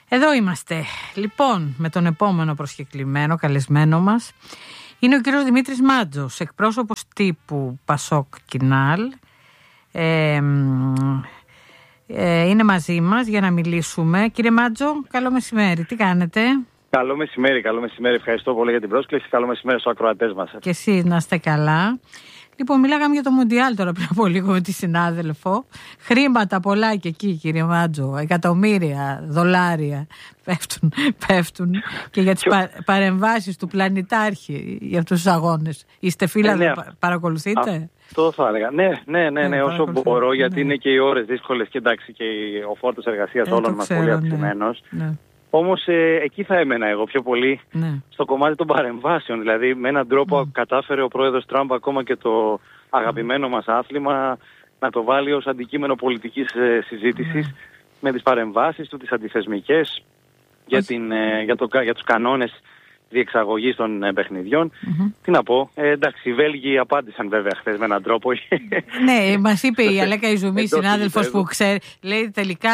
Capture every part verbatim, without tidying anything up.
Εδώ είμαστε. Λοιπόν, με τον επόμενο προσκεκλημένο, καλεσμένο μας, είναι ο κύριος Δημήτρης Μάντζος, εκπρόσωπος τύπου Πασόκ Κινάλ. Ε, ε, είναι μαζί μας για να μιλήσουμε. Κύριε Μάντζο, καλό μεσημέρι. Τι κάνετε? Καλό μεσημέρι, καλό μεσημέρι. Ευχαριστώ πολύ για την πρόσκληση. Καλό μεσημέρι στους ακροατές μας. Και εσείς να είστε καλά. Λοιπόν, μιλάγαμε για το Μουντιάλ τώρα πριν από λίγο με τη συνάδελφο. Χρήματα πολλά και εκεί, κύριε Μάντζο. Εκατομμύρια, δολάρια πέφτουν, πέφτουν και για τις πα, παρεμβάσεις του πλανητάρχη για αυτούς τους αγώνες. Είστε φίλοι, ε, ναι, παρακολουθείτε? Αυτό θα έλεγα. Ναι, ναι, ναι, ναι, όσο μπορώ, γιατί ναι, είναι και οι ώρες δύσκολες και εντάξει και ο φόρτος εργασίας ε, όλων μας πολύ αυξημένος. Ναι, ναι. Όμως ε, εκεί θα έμενα εγώ πιο πολύ, ναι, στο κομμάτι των παρεμβάσεων. Δηλαδή με έναν τρόπο mm. κατάφερε ο πρόεδρος Τραμπ ακόμα και το αγαπημένο μας άθλημα να το βάλει ως αντικείμενο πολιτικής ε, συζήτησης mm. με τις παρεμβάσεις του, τις αντιθεσμικές για, την, ε, για, το, για τους κανόνες διεξαγωγής των ε, παιχνιδιών. Mm-hmm. Τι να πω, ε, εντάξει, οι Βέλγοι απάντησαν βέβαια χθες με έναν τρόπο. Ναι, μας είπε η Αλέκα Ιζουμή, συνάδελφος που ξέρει, λέει τελικά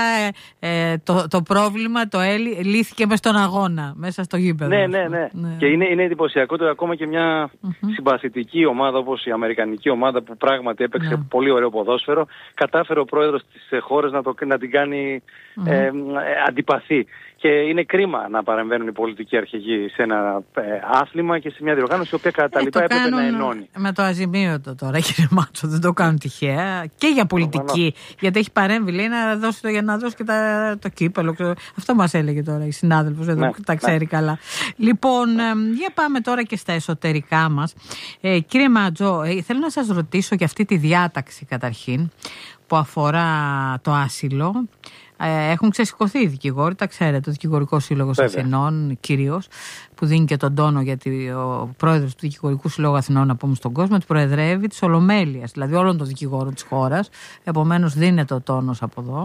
ε, το, το πρόβλημα το έλυ, λύθηκε μες στον αγώνα, μέσα στο γήπεδο. Ναι, ναι, ναι, ναι. Και είναι, είναι εντυπωσιακό ότι ακόμα και μια mm-hmm. συμπαθητική ομάδα όπως η αμερικανική ομάδα που πράγματι έπαιξε ναι. πολύ ωραίο ποδόσφαιρο, κατάφερε ο πρόεδρος της χώρας να, το, να την κάνει mm-hmm. ε, ε, αντιπαθή. Και είναι κρίμα να παρεμβαίνουν οι πολιτικοί αρχηγοί σε ένα ε, άθλημα και σε μια διοργάνωση η οποία κατά τα λοιπά ε, έπρεπε να ενώνει. Με το αζημίωτο τώρα, κύριε Μάτσο, δεν το κάνουν τυχαία. Και για πολιτική. Φανώς. Γιατί έχει παρέμβει, λέει, να δώσει το, για να δώσει και τα, το κύπελο. Αυτό μας έλεγε τώρα η συνάδελφος εδώ, ναι, τα ξέρει ναι. καλά. Λοιπόν, ε, για πάμε τώρα και στα εσωτερικά μας. Ε, κύριε Μάτζο, ε, θέλω να σας ρωτήσω για αυτή τη διάταξη καταρχήν που αφορά το άσυλο. Έχουν ξεσηκωθεί οι δικηγόροι, τα ξέρετε, ο Δικηγορικό Σύλλογος Αθηνών κυρίως, που δίνει και τον τόνο, γιατί ο πρόεδρος του Δικηγορικού Συλλόγου Αθηνών, να πούμε στον κόσμο, του προεδρεύει της Ολομέλειας, δηλαδή όλων των δικηγόρων της χώρας. Επομένως δίνεται ο τόνος από εδώ.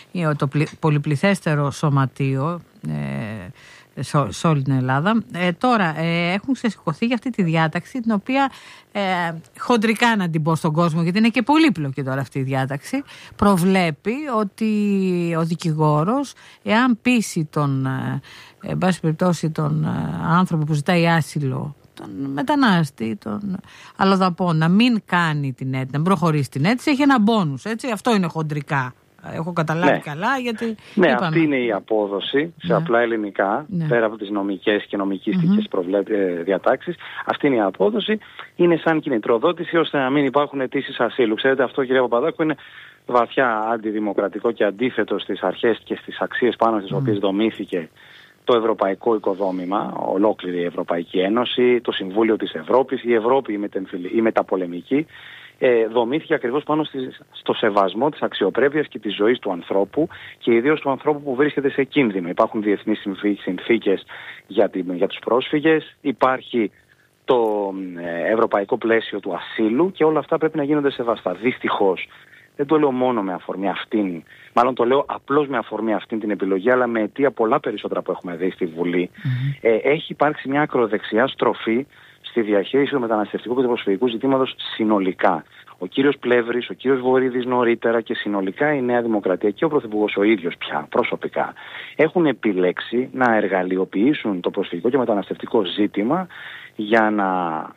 Το πολυπληθέστερο σωματείο ε, σε όλη την Ελλάδα. Ε, τώρα ε, έχουν ξεσηκωθεί για αυτή τη διάταξη, την οποία ε, χοντρικά να την πω στον κόσμο, γιατί είναι και πολύπλοκη τώρα αυτή η διάταξη, προβλέπει ότι ο δικηγόρος, εάν πείσει τον, ε, εν πάση περιπτώσει, τον ε, άνθρωπο που ζητάει άσυλο, τον μετανάστη, τον αλλοδαπό, να μην κάνει την αίτηση, να μην προχωρήσει την αίτηση, έχει ένα μπόνους, έτσι, αυτό είναι χοντρικά. Έχω καταλάβει ναι. καλά, γιατί. Ναι, είπαμε. Αυτή είναι η απόδοση σε ναι. απλά ελληνικά, ναι. πέρα από τις νομικές και νομικίστικες mm-hmm. προβλέπ- διατάξεις. Αυτή είναι η απόδοση. Είναι σαν κινητροδότηση ώστε να μην υπάρχουν αιτήσεις ασύλου. Ξέρετε, αυτό, κύριε Παπαδάκου, είναι βαθιά αντιδημοκρατικό και αντίθετο στις αρχές και στις αξίες πάνω στις mm. οποίες δομήθηκε το ευρωπαϊκό οικοδόμημα, ολόκληρη η Ευρωπαϊκή Ένωση, το Συμβούλιο της Ευρώπης, η Ευρώπη η, μετεμφυλ... η μεταπολεμική. Ε, δομήθηκε ακριβώς πάνω στη, στο σεβασμό της αξιοπρέπειας και της ζωής του ανθρώπου και ιδίως του ανθρώπου που βρίσκεται σε κίνδυνο. Υπάρχουν διεθνείς συνθήκες για, την, για τους πρόσφυγες, υπάρχει το ε, ευρωπαϊκό πλαίσιο του ασύλου και όλα αυτά πρέπει να γίνονται σεβαστά. Δυστυχώς, δεν το λέω μόνο με αφορμή αυτήν, μάλλον το λέω απλώς με αφορμή αυτήν την επιλογή, αλλά με αιτία πολλά περισσότερα που έχουμε δει στη Βουλή, mm-hmm. ε, έχει υπάρξει μια ακροδεξιά στροφή στη διαχείριση του μεταναστευτικού και του προσφυγικού ζητήματος συνολικά. Ο κύριος Πλεύρης, ο κύριος Βορίδης νωρίτερα και συνολικά η Νέα Δημοκρατία και ο Πρωθυπουργός ο ίδιος πια προσωπικά έχουν επιλέξει να εργαλειοποιήσουν το προσφυγικό και μεταναστευτικό ζήτημα για να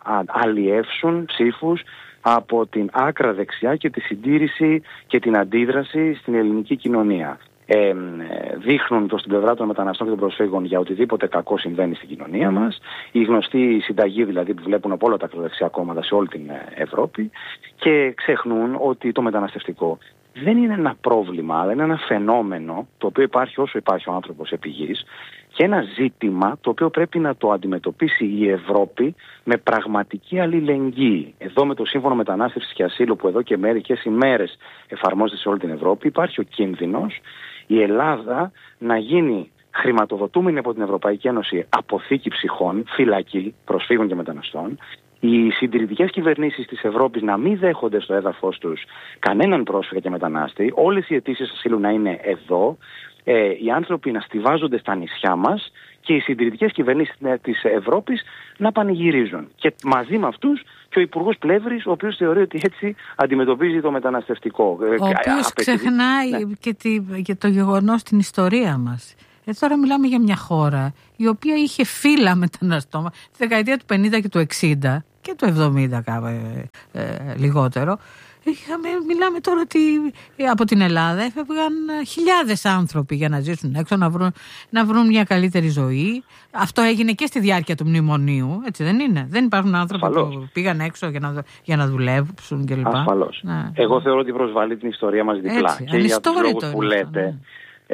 αλλιεύσουν ψήφους από την άκρα δεξιά και τη συντήρηση και την αντίδραση στην ελληνική κοινωνία. Ε, δείχνουν το στην πλευρά των μεταναστών και των προσφύγων για οτιδήποτε κακό συμβαίνει στην κοινωνία μας. Η γνωστή συνταγή δηλαδή που βλέπουν από όλα τα ακροδεξιά κόμματα σε όλη την Ευρώπη και ξεχνούν ότι το μεταναστευτικό δεν είναι ένα πρόβλημα, αλλά είναι ένα φαινόμενο το οποίο υπάρχει όσο υπάρχει ο άνθρωπος επί γης και ένα ζήτημα το οποίο πρέπει να το αντιμετωπίσει η Ευρώπη με πραγματική αλληλεγγύη. Εδώ με το Σύμφωνο Μετανάστευσης και Ασύλου που εδώ και μερικές ημέρες εφαρμόζεται σε όλη την Ευρώπη υπάρχει ο κίνδυνος η Ελλάδα να γίνει χρηματοδοτούμενη από την Ευρωπαϊκή Ένωση αποθήκη ψυχών, φυλακή προσφύγων και μεταναστών, οι συντηρητικές κυβερνήσεις της Ευρώπης να μην δέχονται στο έδαφος τους κανέναν πρόσφυγα και μετανάστη, όλες οι αιτήσεις ασύλου να είναι εδώ, ε, οι άνθρωποι να στιβάζονται στα νησιά μας και οι συντηρητικές κυβερνήσεις της Ευρώπης να πανηγυρίζουν. Και μαζί με αυτούς και ο Υπουργός Πλεύρης, ο οποίος θεωρεί ότι έτσι αντιμετωπίζει το μεταναστευτικό. Ο οποίος ξεχνάει ναι. και, τη, και το γεγονός στην ιστορία μας. Ε, τώρα μιλάμε για μια χώρα η οποία είχε φύλλα μεταναστών τη δεκαετία του πενήντα και του εξήντα και του εβδομήντα ε, ε, λιγότερο. Είχαμε, μιλάμε τώρα ότι από την Ελλάδα έφευγαν χιλιάδες άνθρωποι για να ζήσουν έξω, να βρουν, να βρουν μια καλύτερη ζωή. Αυτό έγινε και στη διάρκεια του μνημονίου, έτσι δεν είναι? Δεν υπάρχουν άνθρωποι Ασφαλώς. που πήγαν έξω για να, για να δουλεύουν κλπ. Ασφαλώς. Ναι. Εγώ θεωρώ ότι προσβάλλει την ιστορία μας διπλά. Έτσι, και για τους λόγους που λέτε, ναι.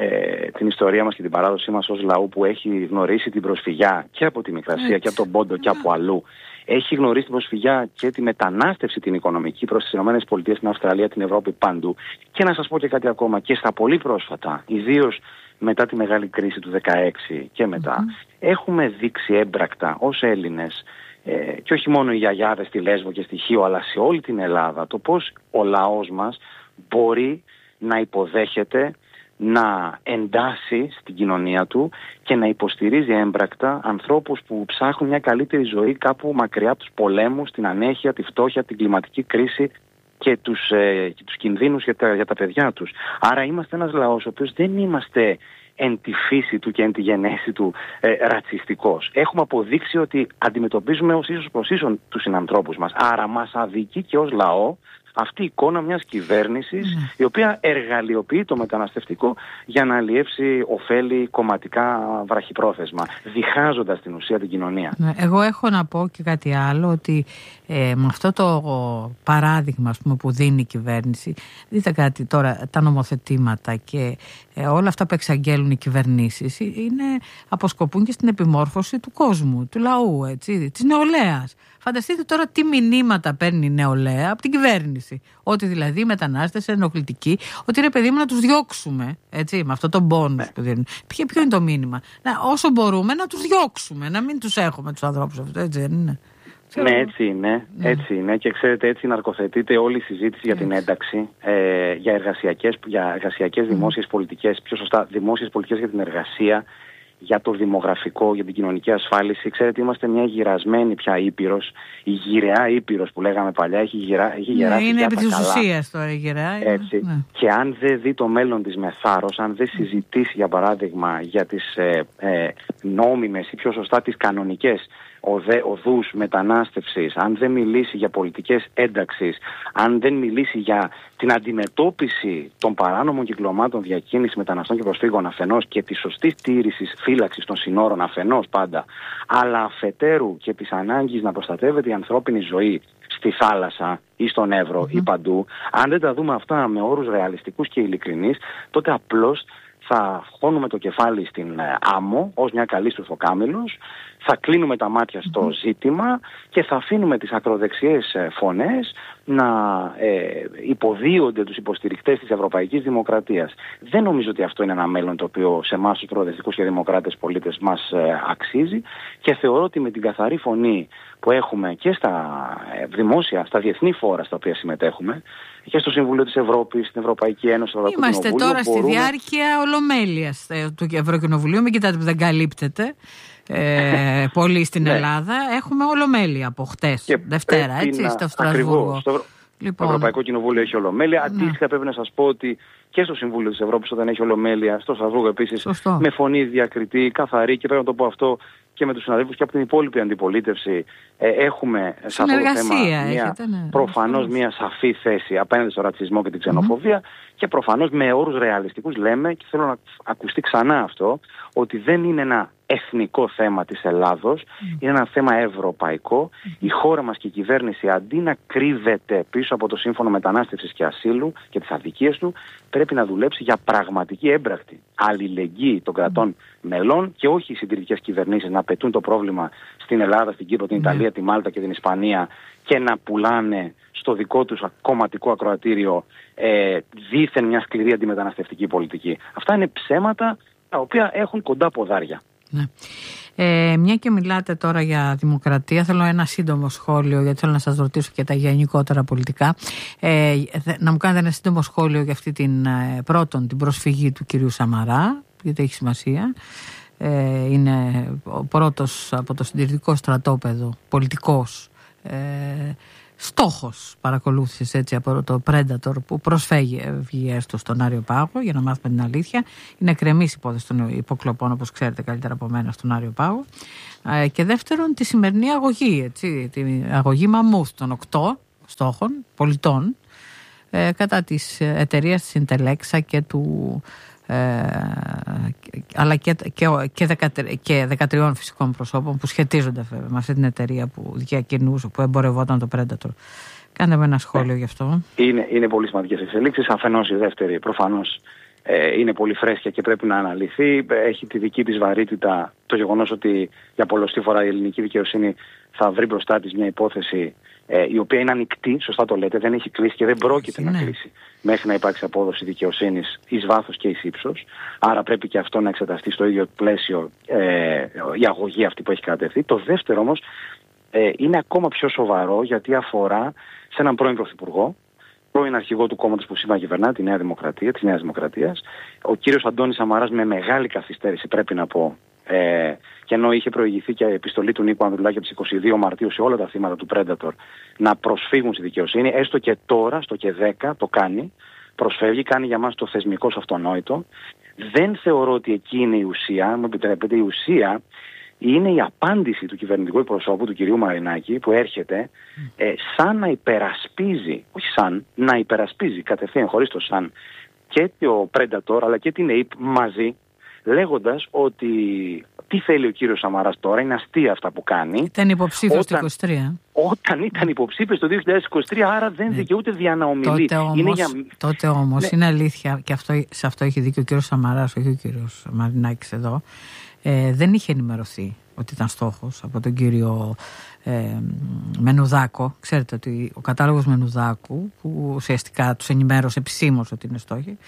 ε, την ιστορία μας και την παράδοσή μας ως λαού που έχει γνωρίσει την προσφυγιά και από τη Μικρασία έτσι. και από τον Πόντο και από αλλού. Έχει γνωρίσει την προσφυγιά και τη μετανάστευση την οικονομική προς τις ΗΠΑ, την Αυστραλία, την Ευρώπη, παντού. Και να σας πω και κάτι ακόμα, και στα πολύ πρόσφατα, ιδίως μετά τη μεγάλη κρίση του δεκαέξι και μετά, mm-hmm. έχουμε δείξει έμπρακτα ως Έλληνες, ε, και όχι μόνο οι γιαγιάδες στη Λέσβο και στη Χίο, αλλά σε όλη την Ελλάδα, το πώς ο λαός μας μπορεί να υποδέχεται, να εντάσσει στην κοινωνία του και να υποστηρίζει έμπρακτα ανθρώπους που ψάχνουν μια καλύτερη ζωή κάπου μακριά από τους πολέμους, την ανέχεια, τη φτώχεια, την κλιματική κρίση και τους, ε, και τους κινδύνους για τα, για τα παιδιά τους. Άρα είμαστε ένας λαός ο οποίος δεν είμαστε εν τη φύση του και εν τη γενέση του ε, ρατσιστικός. Έχουμε αποδείξει ότι αντιμετωπίζουμε ως ίσως προς ίσον τους συνανθρώπους μας. Άρα μας αδικεί και ως λαό αυτή η εικόνα μιας κυβέρνησης mm. η οποία εργαλειοποιεί το μεταναστευτικό για να αλλιεύσει ωφέλη κομματικά βραχυπρόθεσμα, διχάζοντας την ουσία την κοινωνία. Εγώ έχω να πω και κάτι άλλο, ότι ε, με αυτό το παράδειγμα ας πούμε, που δίνει η κυβέρνηση, δείτε κάτι τώρα, τα νομοθετήματα και ε, όλα αυτά που εξαγγέλουν οι κυβερνήσεις είναι, αποσκοπούν και στην επιμόρφωση του κόσμου, του λαού, έτσι, της νεολαίας. Φανταστείτε τώρα τι μηνύματα παίρνει η νεολαία από την κυβέρνηση. Ότι δηλαδή οι μετανάστες είναι ενοχλητικοί, ότι είναι παιδί μου να τους διώξουμε. Έτσι, με αυτό το μπόνους που δίνουν. Ποιο, ποιο είναι το μήνυμα? Να, όσο μπορούμε να τους διώξουμε, να μην τους έχουμε τους ανθρώπους αυτούς, έτσι δεν είναι? Ναι, έτσι είναι, έτσι είναι και ξέρετε έτσι ναρκοθετείται όλη η συζήτηση για την ένταξη, ε, για εργασιακές, για εργασιακές δημόσιες πολιτικές, πιο σωστά δημόσιες πολιτικές για την εργασία, για το δημογραφικό, για την κοινωνική ασφάλιση. Ξέρετε, είμαστε μια γυρασμένη πια ήπειρος, η γυραιά ήπειρος που λέγαμε παλιά, έχει, γυρα, έχει γεράσει ναι, είναι επί της καλά. ουσίας τώρα η γυραιά. Έτσι. Ναι. Και αν δεν δει το μέλλον της με θάρρος, αν δεν συζητήσει για παράδειγμα για τις ε, ε, νόμιμες ή πιο σωστά τις κανονικές οδε, οδούς μετανάστευσης, αν δεν μιλήσει για πολιτικές ένταξης, αν δεν μιλήσει για την αντιμετώπιση των παράνομων κυκλωμάτων διακίνησης μεταναστών και προσφύγων αφενός και τη σωστή τήρηση φύλαξης των συνόρων αφενός πάντα, αλλά αφετέρου και της ανάγκης να προστατεύεται η ανθρώπινη ζωή στη θάλασσα ή στον Εύρο mm-hmm. ή παντού, αν δεν τα δούμε αυτά με όρους ρεαλιστικούς και ειλικρινείς, τότε απλώς θα χώνουμε το κεφάλι στην άμμο ως μια καλή στουρθοκάμιλος, θα κλείνουμε τα μάτια στο mm-hmm. ζήτημα και θα αφήνουμε τις ακροδεξιές φωνές να ε, υποδίονται τους υποστηρικτές της ευρωπαϊκής δημοκρατίας. Δεν νομίζω ότι αυτό είναι ένα μέλλον το οποίο σε εμάς τους προοδευτικούς και δημοκράτες πολίτες μας ε, αξίζει και θεωρώ ότι με την καθαρή φωνή που έχουμε και στα ε, δημόσια, στα διεθνή φόρα στα οποία συμμετέχουμε και στο Συμβούλιο της Ευρώπης, στην Ευρωπαϊκή Ένωση, στο Ευρωπαϊκό Είμαστε Κοινοβούλιο. Είμαστε τώρα μπορούμε... στη διάρκεια ολομέλειας του Ευρωκοινοβουλίου, μην κοιτάτε που δεν καλύπτεται. Ε, πολύ στην ναι. Ελλάδα. Έχουμε ολομέλεια από χτες, και Δευτέρα, έτσι, να... στο Στρασβούργο. Στο Ευρω... λοιπόν... Το Ευρωπαϊκό Κοινοβούλιο έχει ολομέλεια. Ναι. Αντίστοιχα, πρέπει να σας πω ότι και στο Συμβούλιο της Ευρώπης, όταν έχει ολομέλεια, στο Στρασβούργο επίσης, Σωστό. με φωνή διακριτή, καθαρή, και πρέπει να το πω αυτό και με τους συναδέλφους και από την υπόλοιπη αντιπολίτευση, ε, έχουμε σε αυτό το θέμα μια, ναι, προφανώς μια σαφή θέση απέναντι στο ρατσισμό και την ξενοφοβία mm-hmm. και προφανώς με όρους ρεαλιστικούς λέμε, και θέλω να ακουστεί ξανά αυτό, ότι δεν είναι ένα εθνικό θέμα της Ελλάδος, mm. είναι ένα θέμα ευρωπαϊκό. Mm. Η χώρα μας και η κυβέρνηση, αντί να κρύβεται πίσω από το Σύμφωνο Μετανάστευσης και Ασύλου και τις αδικίες του, πρέπει να δουλέψει για πραγματική έμπρακτη αλληλεγγύη των κρατών mm. μελών και όχι οι συντηρητικές κυβερνήσεις να πετούν το πρόβλημα στην Ελλάδα, στην Κύπρο, την mm. Ιταλία, τη Μάλτα και την Ισπανία και να πουλάνε στο δικό τους κομματικό ακροατήριο ε, δήθεν μια σκληρή αντιμεταναστευτική πολιτική. Αυτά είναι ψέματα τα οποία έχουν κοντά ποδάρια. Ναι. Ε, μια και μιλάτε τώρα για δημοκρατία, θέλω ένα σύντομο σχόλιο, γιατί θέλω να σας ρωτήσω και τα γενικότερα πολιτικά. Ε, να μου κάνετε ένα σύντομο σχόλιο για αυτή την ε, πρώτον την προσφυγή του κυρίου Σαμαρά, γιατί έχει σημασία. Ε, είναι ο πρώτος από το συντηρητικό στρατόπεδο πολιτικός ε, στόχος παρακολούθησης έτσι από το Predator που προσφεύγει έστω στον Άριο Πάγο, για να μάθουμε την αλήθεια. Είναι εκκρεμής υπόθεση των υποκλοπών, όπως ξέρετε καλύτερα από μένα, στον Άριο Πάγο. Ε, και δεύτερον, τη σημερινή αγωγή, έτσι, την αγωγή μαμούθ των οκτώ στόχων πολιτών ε, κατά της εταιρείας της Συντελέξα και του Ε, αλλά και, και, και, δεκατρία, και δεκατρία φυσικών προσώπων που σχετίζονται με αυτή την εταιρεία που διακινούσε, που εμπορευόταν το Predator. Κάντε με ένα σχόλιο ναι. γι' αυτό. Είναι, είναι πολύ σημαντικές εξελίξεις. Αφενός η δεύτερη προφανώς ε, είναι πολύ φρέσκια και πρέπει να αναλυθεί. Έχει τη δική της βαρύτητα το γεγονός ότι για πολλωστή φορά η ελληνική δικαιοσύνη θα βρει μπροστά της μια υπόθεση ε, η οποία είναι ανοιχτή, σωστά το λέτε, δεν έχει κλείσει και δεν πρόκειται ναι. να κλείσει μέχρι να υπάρξει απόδοση δικαιοσύνης εις βάθος και εις ύψος. Άρα πρέπει και αυτό να εξεταστεί στο ίδιο πλαίσιο ε, η αγωγή αυτή που έχει κατατεθεί. Το δεύτερο όμως ε, είναι ακόμα πιο σοβαρό γιατί αφορά σε έναν πρώην πρωθυπουργό, πρώην αρχηγό του κόμματος που σήμερα κυβερνά, τη Νέα Δημοκρατία, της Νέας Δημοκρατίας, ο κύριος Αντώνης Σαμαράς, με μεγάλη καθυστέρηση πρέπει να πω, ε, και ενώ είχε προηγηθεί και η επιστολή του Νίκου Ανδρουλάκη από τις είκοσι δύο Μαρτίου σε όλα τα θύματα του Predator να προσφύγουν στη δικαιοσύνη, έστω και τώρα, στο και δέκα το κάνει, προσφεύγει, κάνει για μας το θεσμικό αυτονόητο. Δεν θεωρώ ότι εκεί είναι η ουσία, μου επιτρέπετε, η ουσία είναι η απάντηση του κυβερνητικού εκπροσώπου, του κυρίου Μαρινάκη, που έρχεται ε, σαν να υπερασπίζει, όχι σαν, να υπερασπίζει κατευθείαν χωρίς το σαν, και το Predator αλλά και την ΕΙΠ μαζί, λέγοντας ότι τι θέλει ο κύριος Σαμαράς τώρα, είναι αστεία αυτά που κάνει. Ήταν υποψήφιος το είκοσι τρία. Όταν ήταν υποψήφιος το δύο χιλιάδες είκοσι τρία, άρα δεν δικαιούται δια να ομιλεί. Τότε όμως, είναι, για... τότε όμως ναι. είναι αλήθεια, και αυτό, σε αυτό έχει δίκιο ο κύριος Σαμαράς, όχι ο κύριος Μαρινάκης εδώ, ε, δεν είχε ενημερωθεί ότι ήταν στόχος από τον κύριο ε, Μενουδάκο. Ξέρετε ότι ο κατάλογος Μενουδάκου, που ουσιαστικά τους ενημέρωσε επισήμως ότι είναι στόχοι,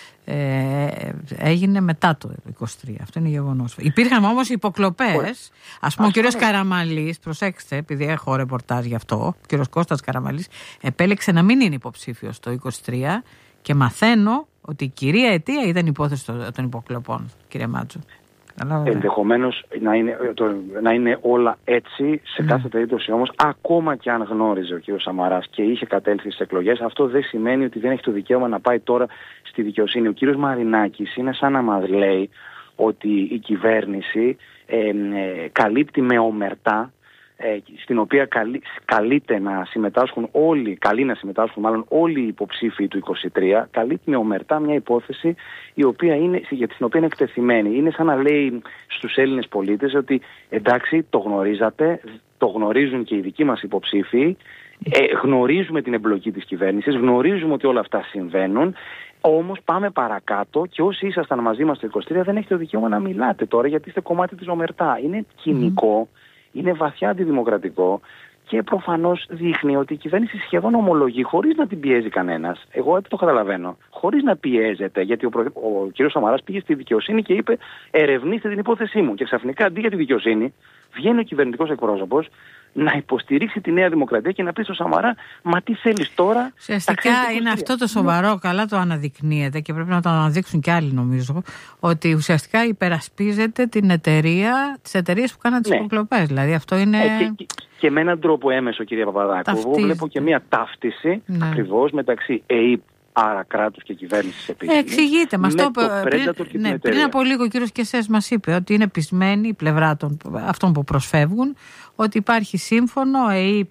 Ε, έγινε μετά το είκοσι τρία. Αυτό είναι γεγονός. Υπήρχαν όμως υποκλοπές. Ας πούμε, ο κύριος Καραμαλής, προσέξτε, επειδή έχω ρεπορτάζ γι' αυτό, ο κύριος Κώστας Καραμαλής επέλεξε να μην είναι υποψήφιος το είκοσι τρία και μαθαίνω ότι η κυρία αιτία ήταν υπόθεση των υποκλοπών, κύριε Μάτσο. Ενδεχομένως να είναι, το, να είναι όλα έτσι, σε mm. κάθε περίπτωση όμως, ακόμα και αν γνώριζε ο κ. Σαμαράς και είχε κατέλθει στις εκλογές, αυτό δεν σημαίνει ότι δεν έχει το δικαίωμα να πάει τώρα στη δικαιοσύνη. Ο κ. Μαρινάκης είναι σαν να μας λέει ότι η κυβέρνηση ε, ε, καλύπτει με ομερτά, ε, στην οποία καλεί, καλείται να συμμετάσχουν όλοι, καλεί να συμμετάσχουν μάλλον όλοι οι υποψήφοι του είκοσι τρία, καλύπτει με ομερτά μια υπόθεση η οποία είναι, για την οποία είναι εκτεθειμένη. Είναι σαν να λέει στους Έλληνες πολίτες ότι εντάξει, το γνωρίζατε, το γνωρίζουν και οι δικοί μας υποψήφοι, ε, γνωρίζουμε την εμπλοκή της κυβέρνησης, γνωρίζουμε ότι όλα αυτά συμβαίνουν, όμως πάμε παρακάτω και όσοι ήσασταν μαζί μας το είκοσι τρία δεν έχετε το δικαίωμα να μιλάτε τώρα γιατί είστε κομμάτι της ομερτά. Είναι κοινικό. Mm. Είναι βαθιά αντιδημοκρατικό και προφανώς δείχνει ότι η κυβέρνηση σχεδόν ομολογεί χωρίς να την πιέζει κανένας. Εγώ έτσι το καταλαβαίνω. Χωρίς να πιέζεται, γιατί ο, προ... ο κ. Σαμαράς πήγε στη δικαιοσύνη και είπε ερευνήστε την υπόθεσή μου. Και ξαφνικά αντί για τη δικαιοσύνη βγαίνει ο κυβερνητικός εκπρόσωπος να υποστηρίξει τη Νέα Δημοκρατία και να πει στο Σαμαρά, μα τι θέλεις τώρα. Ουσιαστικά είναι αυτό το σοβαρό, καλά το αναδεικνύεται και πρέπει να το αναδείξουν και άλλοι νομίζω, ότι ουσιαστικά υπερασπίζεται την εταιρεία, τις εταιρείες που κάναν τις ναι. υποκλοπές. Δηλαδή αυτό είναι... Ε, και, και, και με έναν τρόπο έμεσο, κύριε Παπαδάκου, εγώ βλέπω και μια ταύτιση ναι. ακριβώς μεταξύ ΕΙΠ, άρα κράτους και κυβέρνησης επίσης. Εξηγείται. Μας το είπε. Πριν, ναι, πριν από λίγο ο κύριος Κεσές μας είπε ότι είναι πεισμένη η πλευρά των, αυτών που προσφεύγουν ότι υπάρχει σύμφωνο ΕΙΠ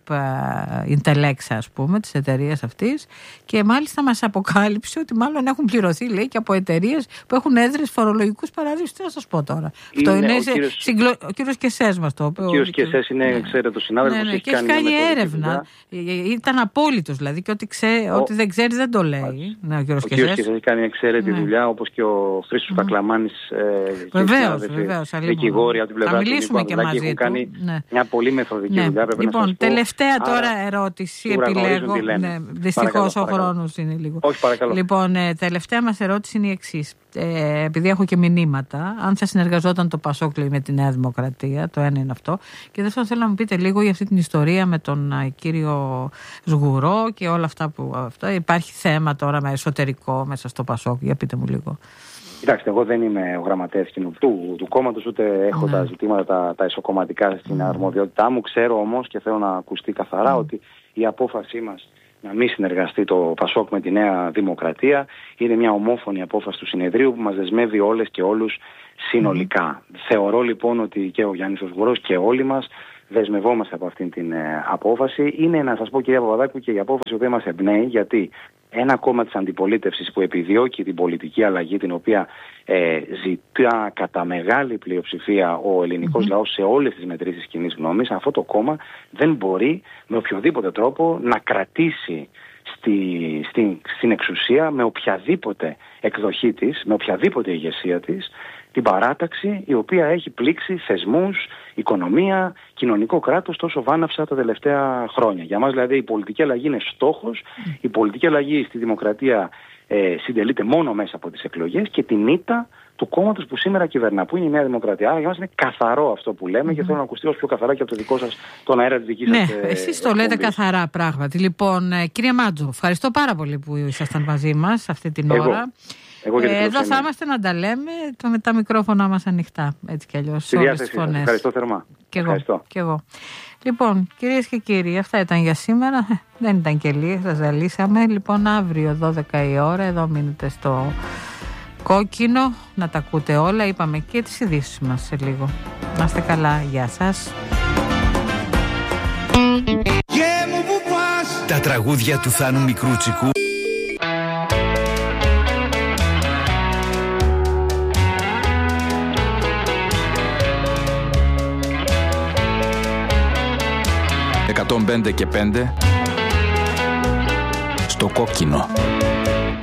Ιντελέξα, ας πούμε, της εταιρείας αυτής, και μάλιστα μας αποκάλυψε ότι μάλλον έχουν πληρωθεί, λέει, και από εταιρείες που έχουν έδρες φορολογικούς παραδείσους. Τι να σας πω τώρα. Είναι, Αυτό είναι ο, κύριος, συγκλω... ο κύριος Κεσές μας το είπε. Ο κύριος Κεσές είναι, ναι. ξέρετε, ο συνάδελφος ναι, ναι, έχει και έχει κάνει έρευνα. Δουλειά. Ήταν απόλυτος, δηλαδή, και ό,τι, ξέ... ο... ό,τι δεν ξέρει δεν το λέει. Ναι, ο κύριος ο Κεσές έχει κάνει εξαίρετη ναι. δουλειά, όπως και ο Χρήστος mm. Κακλαμάνης. Ε, βεβαίως, βεβαίως. Δικηγόροι από την πλευρά του Νίκου έχουν κάνει μια πολύ μεθοδική δουλειά. Λοιπόν, τελευταία τώρα άρα, ερώτηση. Επιλέγω. Ναι, δυστυχώς ο χρόνος είναι λίγο. Όχι, παρακαλώ. Λοιπόν, ε, τελευταία μας ερώτηση είναι η εξής. Ε, επειδή έχω και μηνύματα, αν θα συνεργαζόταν το Πασόκλι με τη Νέα Δημοκρατία, το ένα είναι αυτό. Και δεύτερον, θέλω να μου πείτε λίγο για αυτή την ιστορία με τον α, κύριο Σγουρό και όλα αυτά που. Αυτό. Υπάρχει θέμα τώρα με εσωτερικό μέσα στο Πασόκλι. Για πείτε μου λίγο. Κοιτάξτε, εγώ δεν είμαι ο γραμματέας του, του κόμματος, ούτε έχω mm. τα ζητήματα τα, τα ισοκομματικά στην mm. αρμοδιότητά μου. Ξέρω όμως και θέλω να ακουστεί καθαρά mm. ότι η απόφασή μας να μην συνεργαστεί το ΠΑΣΟΚ με τη Νέα Δημοκρατία είναι μια ομόφωνη απόφαση του συνεδρίου που μας δεσμεύει όλες και όλους συνολικά. Mm. Θεωρώ λοιπόν ότι και ο Γιάννης ο Σγουρός και όλοι μας δεσμευόμαστε από αυτήν την ε, απόφαση. Είναι, να σας πω κυρία Παπαδάκου, και η απόφαση που μας εμπνέει, γιατί ένα κόμμα της αντιπολίτευσης που επιδιώκει την πολιτική αλλαγή, την οποία ε, ζητά κατά μεγάλη πλειοψηφία ο ελληνικός mm-hmm. λαός σε όλες τις μετρήσεις κοινής γνώμης, αυτό το κόμμα δεν μπορεί με οποιοδήποτε τρόπο να κρατήσει στη, στη, στην εξουσία με οποιαδήποτε εκδοχή της, με οποιαδήποτε ηγεσία της, την παράταξη η οποία έχει πλήξει θεσμούς, οικονομία, κοινωνικό κράτος τόσο βάναυσα τα τελευταία χρόνια. Για μας δηλαδή η πολιτική αλλαγή είναι στόχος, η πολιτική αλλαγή στη δημοκρατία ε, συντελείται μόνο μέσα από τις εκλογές και την ήττα του κόμματος που σήμερα κυβερνά, που είναι η Νέα Δημοκρατία. Άρα για μας είναι καθαρό αυτό που λέμε mm-hmm. και θέλω να ακουστεί όσο πιο καθαρά και από το δικό σας, τον αέρα της δικής ναι, σας. Ναι, εσείς το λέτε καθαρά πράγματι. Λοιπόν, κύριε Μάντζο, ευχαριστώ πάρα πολύ που ήσασταν μαζί μας αυτή την Εγώ. ώρα. Εγώ ε, εδώ θα είμαστε να τα λέμε το με τα μικρόφωνα μας ανοιχτά, έτσι κι αλλιώς, σε όλες τις φωνές. Ευχαριστώ θερμά. Και εγώ, και εγώ. Λοιπόν, κυρίες και κύριοι, αυτά ήταν για σήμερα. Δεν ήταν και λίγες, θα ζαλίσαμε. Λοιπόν, αύριο δώδεκα η ώρα, εδώ μείνετε στο κόκκινο, να τα ακούτε όλα. Είπαμε και τις ειδήσεις μας σε λίγο. Να είστε καλά, γεια σας. Τα τραγούδια του Θάνου Μικρούτσικου εκατόν πέντε και πέντε στο κόκκινο.